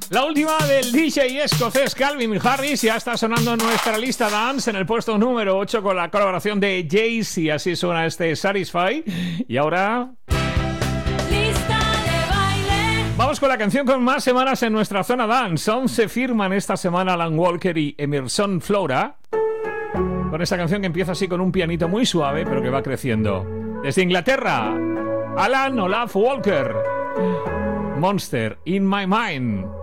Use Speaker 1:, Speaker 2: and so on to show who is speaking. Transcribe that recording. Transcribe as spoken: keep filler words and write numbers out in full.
Speaker 1: La última del D J escocés Calvin Harris ya está sonando en nuestra lista dance en el puesto número ocho con la colaboración de Jay-Z. Así suena este Satisfy. Y ahora...
Speaker 2: Lista de baile.
Speaker 1: Vamos con la canción con más semanas en nuestra zona dance. once firman esta semana Alan Walker y Emerson Flora. Con esta canción que empieza así con un pianito muy suave, pero que va creciendo. Desde Inglaterra, Alan Olaf Walker. Monster in My Mind.